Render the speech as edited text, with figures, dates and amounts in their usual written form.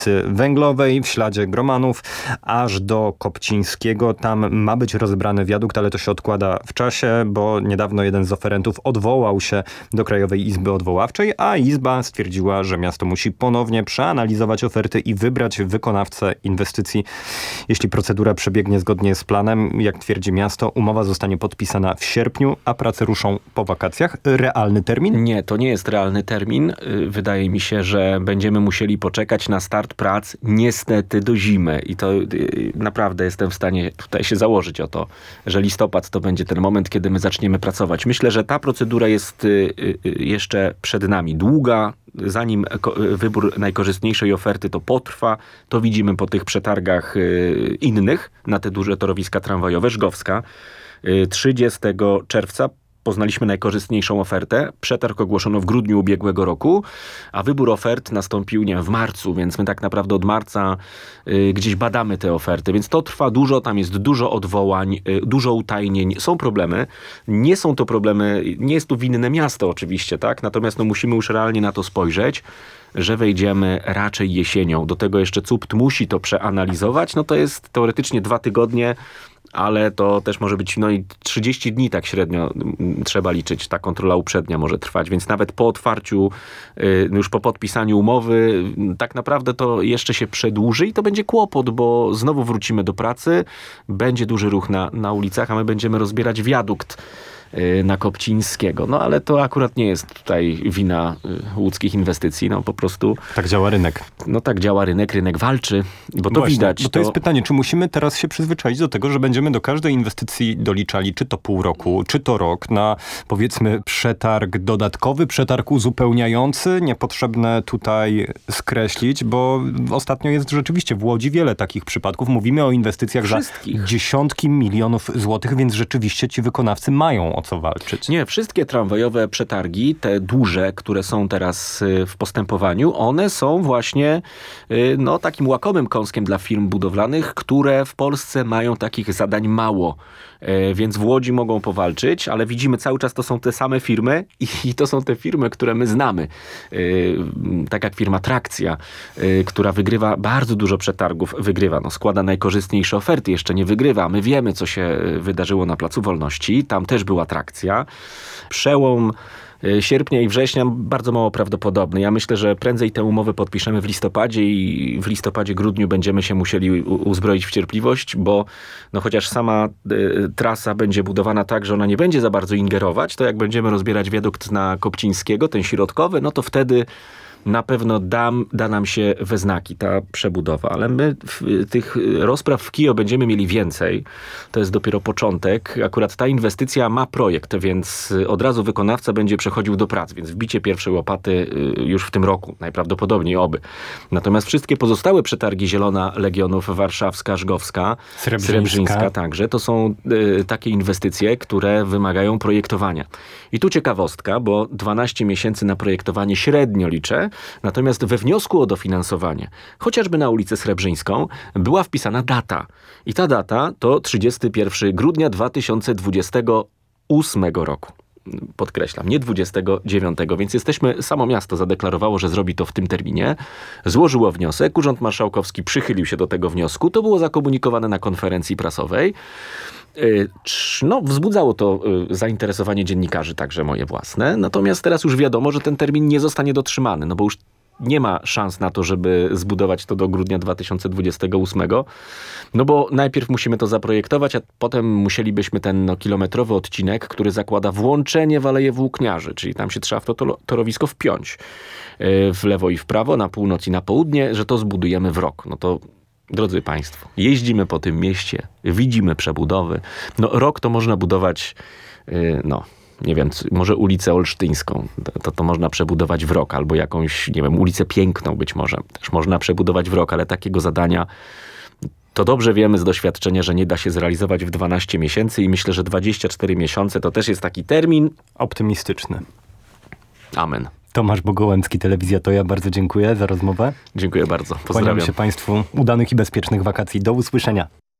Węglowej, w śladzie Gromanów, aż do Kopcińskiego. Tam ma być rozebrany wiadukt, ale to się odkłada w czasie, bo niedawno jeden z oferentów odwołał się do Krajowej Izby Odwoławczej, a Izba stwierdziła, że miasto musi ponownie przeanalizować oferty i wybrać wykonawcę inwestycji. Jeśli procedura przebiegnie zgodnie z planem, jak twierdzi miasto, umowa zostanie podpisana w sierpniu, a prace ruszą po wakacjach. Realny termin? Nie, to nie jest realny termin. Wydaje mi się, że będziemy musieli poczekać na start prac niestety do zimy. I to naprawdę jestem w stanie tutaj się założyć o to, że listopad to będzie ten moment, kiedy my zaczniemy pracować. Myślę, że ta procedura jest jeszcze przed nami długa. Zanim wybór najkorzystniejszej oferty to potrwa, to widzimy po tych przetargach innych na te duże torowiska tramwajowe. Żgowska 30 czerwca poznaliśmy najkorzystniejszą ofertę. Przetarg ogłoszono w grudniu ubiegłego roku, a wybór ofert nastąpił, w marcu, więc my tak naprawdę od marca gdzieś badamy te oferty, więc to trwa dużo, tam jest dużo odwołań, dużo utajnień, są problemy. Nie są to problemy, nie jest tu winne miasto oczywiście, tak? Natomiast musimy już realnie na to spojrzeć, że wejdziemy raczej jesienią. Do tego jeszcze CUPT musi to przeanalizować, to jest teoretycznie 2 tygodnie, ale to też może być i 30 dni tak średnio trzeba liczyć. Ta kontrola uprzednia może trwać, więc nawet po otwarciu, już po podpisaniu umowy, tak naprawdę to jeszcze się przedłuży i to będzie kłopot, bo znowu wrócimy do pracy, będzie duży ruch na ulicach, a my będziemy rozbierać wiadukt na Kopcińskiego. Ale to akurat nie jest tutaj wina łódzkich inwestycji. Po prostu... Tak działa rynek. Tak działa rynek walczy, bo to właśnie, widać. Bo to jest pytanie, czy musimy teraz się przyzwyczaić do tego, że będziemy do każdej inwestycji doliczali, czy to pół roku, czy to rok, na powiedzmy przetarg dodatkowy, przetarg uzupełniający, niepotrzebne tutaj skreślić, bo ostatnio jest rzeczywiście w Łodzi wiele takich przypadków. Mówimy o inwestycjach wszystkich za dziesiątki milionów złotych, więc rzeczywiście ci wykonawcy mają o co walczyć. Nie, wszystkie tramwajowe przetargi, te duże, które są teraz w postępowaniu, one są właśnie takim łakomym kąskiem dla firm budowlanych, które w Polsce mają takich zadań mało. Więc w Łodzi mogą powalczyć, ale widzimy cały czas to są te same firmy i to są te firmy, które my znamy. Tak jak firma Trakcja, która wygrywa bardzo dużo przetargów. Składa najkorzystniejsze oferty, jeszcze nie wygrywa. My wiemy, co się wydarzyło na Placu Wolności. Tam też była Trakcja. Przełom sierpnia i września bardzo mało prawdopodobny. Ja myślę, że prędzej tę umowę podpiszemy w listopadzie i w listopadzie, grudniu będziemy się musieli uzbroić w cierpliwość, bo chociaż sama trasa będzie budowana tak, że ona nie będzie za bardzo ingerować, to jak będziemy rozbierać wiadukt na Kopcińskiego, ten środkowy, to wtedy na pewno da nam się we znaki ta przebudowa, ale my tych rozpraw w KIO będziemy mieli więcej. To jest dopiero początek. Akurat ta inwestycja ma projekt, więc od razu wykonawca będzie przechodził do prac, więc wbicie pierwszej łopaty już w tym roku, najprawdopodobniej oby. Natomiast wszystkie pozostałe przetargi Zielona Legionów, Warszawska, Żgowska, Srebrzyńska także, to są takie inwestycje, które wymagają projektowania. I tu ciekawostka, bo 12 miesięcy na projektowanie średnio liczę, natomiast we wniosku o dofinansowanie, chociażby na ulicę Srebrzyńską, była wpisana data. I ta data to 31 grudnia 2028 roku. Podkreślam, nie 29, więc samo miasto zadeklarowało, że zrobi to w tym terminie. Złożyło wniosek, Urząd Marszałkowski przychylił się do tego wniosku. To było zakomunikowane na konferencji prasowej. Wzbudzało to zainteresowanie dziennikarzy, także moje własne. Natomiast teraz już wiadomo, że ten termin nie zostanie dotrzymany, bo już nie ma szans na to, żeby zbudować to do grudnia 2028. Bo najpierw musimy to zaprojektować, a potem musielibyśmy ten kilometrowy odcinek, który zakłada włączenie w Aleję Włókniarzy, czyli tam się trzeba w to torowisko wpiąć w lewo i w prawo, na północ i na południe, że to zbudujemy w rok. To drodzy Państwo, jeździmy po tym mieście, widzimy przebudowy. Rok to można budować, nie wiem, może ulicę Olsztyńską. To można przebudować w rok, albo jakąś, nie wiem, ulicę Piękną być może. Też można przebudować w rok, ale takiego zadania to dobrze wiemy z doświadczenia, że nie da się zrealizować w 12 miesięcy i myślę, że 24 miesiące to też jest taki termin optymistyczny. Amen. Tomasz Bogołęcki, Telewizja Toja. Bardzo dziękuję za rozmowę. Dziękuję bardzo. Pozdrawiam. Kłaniam się Państwu udanych i bezpiecznych wakacji. Do usłyszenia.